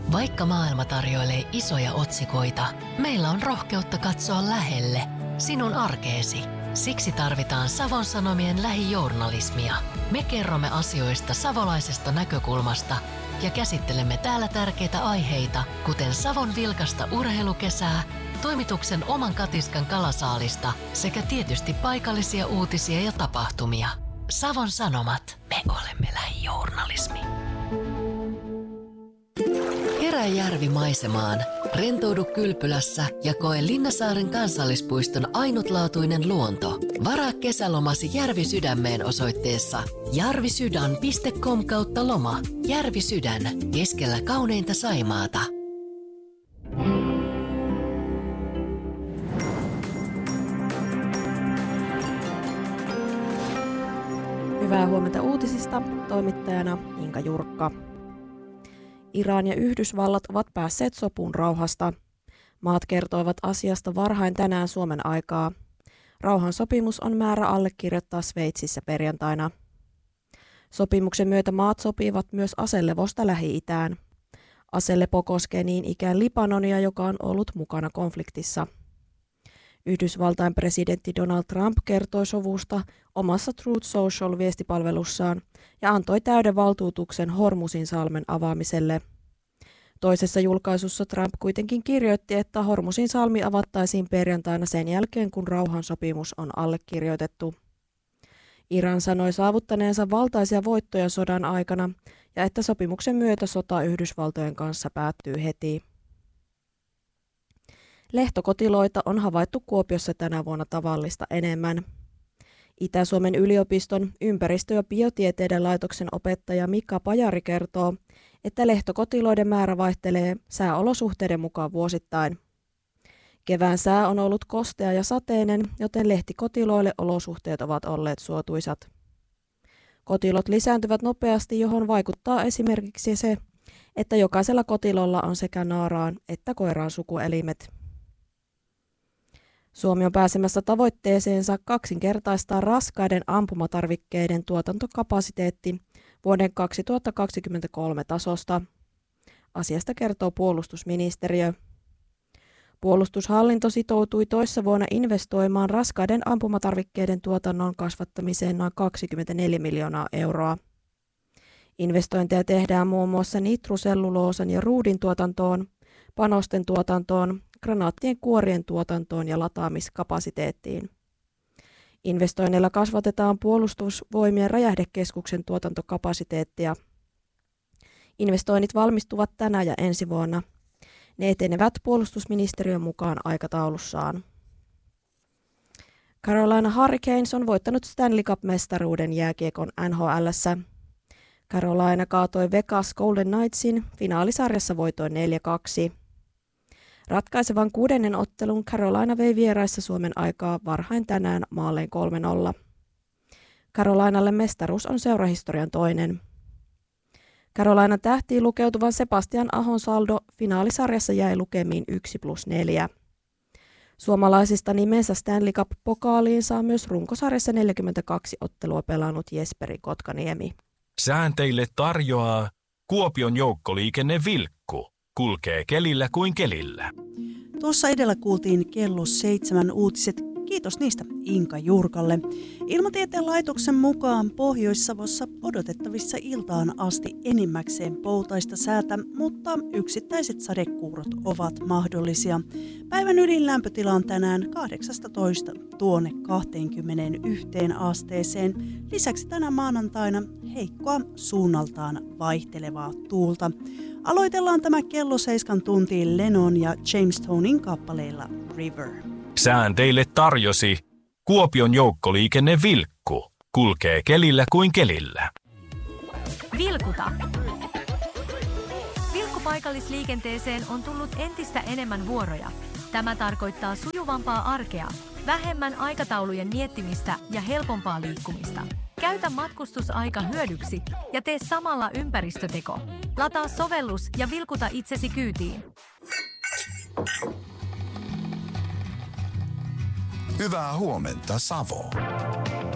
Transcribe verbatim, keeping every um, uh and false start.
Vaikka maailma tarjoilee isoja otsikoita, meillä on rohkeutta katsoa lähelle, sinun arkeesi. Siksi tarvitaan Savon Sanomien lähijournalismia. Me kerromme asioista savolaisesta näkökulmasta ja käsittelemme täällä tärkeitä aiheita, kuten Savon vilkasta urheilukesää, toimituksen oman katiskan kalasaalista sekä tietysti paikallisia uutisia ja tapahtumia. Savon Sanomat. Me olemme lähijournalismi. Herää järvimaisemaan, rentoudu kylpylässä ja koe Linnasaaren kansallispuiston ainutlaatuinen luonto. Varaa kesälomasi Järvisydämeen osoitteessa jarvisydän piste com kautta loma. Järvisydän, keskellä kauneinta Saimaata. Hyvää huomenta uutisista, toimittajana Inka Jurkka. Iran ja Yhdysvallat ovat päässeet sopuun rauhasta. Maat kertoivat asiasta varhain tänään Suomen aikaa. Rauhansopimus on määrä allekirjoittaa Sveitsissä perjantaina. Sopimuksen myötä maat sopivat myös aselevosta Lähi-itään. Aselepo koskee niin ikään Libanonia, joka on ollut mukana konfliktissa. Yhdysvaltain presidentti Donald Trump kertoi sovusta omassa Truth Social-viestipalvelussaan ja antoi täyden valtuutuksen Hormuzin salmen avaamiselle. Toisessa julkaisussa Trump kuitenkin kirjoitti, että Hormuzin salmi avattaisiin perjantaina sen jälkeen, kun rauhansopimus on allekirjoitettu. Iran sanoi saavuttaneensa valtaisia voittoja sodan aikana ja että sopimuksen myötä sota Yhdysvaltojen kanssa päättyy heti. Lehtokotiloita on havaittu Kuopiossa tänä vuonna tavallista enemmän. Itä-Suomen yliopiston ympäristö- ja biotieteiden laitoksen opettaja Mika Pajari kertoo, että lehtokotiloiden määrä vaihtelee sääolosuhteiden mukaan vuosittain. Kevään sää on ollut kostea ja sateinen, joten lehtikotiloille olosuhteet ovat olleet suotuisat. Kotilot lisääntyvät nopeasti, johon vaikuttaa esimerkiksi se, että jokaisella kotilolla on sekä naaraan että koiraan sukuelimet. Suomi on pääsemässä tavoitteeseensa kaksinkertaistaa raskaiden ampumatarvikkeiden tuotantokapasiteetti vuoden kaksituhattakaksikymmentäkolme tasosta. Asiasta kertoo puolustusministeriö. Puolustushallinto sitoutui toissa vuonna investoimaan raskaiden ampumatarvikkeiden tuotannon kasvattamiseen noin kaksikymmentäneljä miljoonaa euroa. Investointeja tehdään muun muassa nitruselluloosan ja ruudin tuotantoon, panosten tuotantoon, granaattien kuorien tuotantoon ja lataamiskapasiteettiin. Investoinneilla kasvatetaan puolustusvoimien räjähdekeskuksen tuotantokapasiteettia. Investoinnit valmistuvat tänä ja ensi vuonna. Ne etenevät puolustusministeriön mukaan aikataulussaan. Carolina Hurricanes on voittanut Stanley Cup-mestaruuden jääkiekon N H L:ssä. Carolina kaatoi Vegas Golden Knightsin finaalisarjassa voitoin neljä kaksi. Ratkaisevan kuudennen ottelun Carolina vei vieraissa Suomen aikaa varhain tänään maalleen kolme nolla. Carolinalle mestaruus on seurahistorian toinen. Carolina tähtiin lukeutuvan Sebastian Ahon saldo finaalisarjassa jäi lukemiin yksi plus neljä. Suomalaisista nimensä Stanley Cup-pokaaliin saa myös runkosarjassa neljäkymmentäkaksi ottelua pelannut Jesperi Kotkaniemi. Sään teille tarjoaa Kuopion joukkoliikenne Vilkku. Kulkee kelillä kuin kelillä. Tuossa edellä kuultiin kello seitsemän uutiset. Kiitos niistä Inka Jurkalle. Ilmatieteen laitoksen mukaan Pohjois-Savossa odotettavissa iltaan asti enimmäkseen poutaista säätä, mutta yksittäiset sadekuurot ovat mahdollisia. Päivän ydinlämpötila on tänään kahdeksastatoista tuonne kaksikymmentäyksi asteeseen. Lisäksi tänä maanantaina heikkoa suunnaltaan vaihtelevaa tuulta. Aloitellaan tämä kello seiskan tuntiin Lennon ja Jamestonin kappaleilla River. Sään teille tarjosi Kuopion joukkoliikenne Vilkku. Kulkee kelillä kuin kelillä. Vilkuta. Vilkkupaikallisliikenteeseen on tullut entistä enemmän vuoroja. Tämä tarkoittaa sujuvampaa arkea, vähemmän aikataulujen miettimistä ja helpompaa liikkumista. Käytä matkustusaika hyödyksi ja tee samalla ympäristöteko. Lataa sovellus ja vilkuta itsesi kyytiin. Hyvää huomenta, Savo.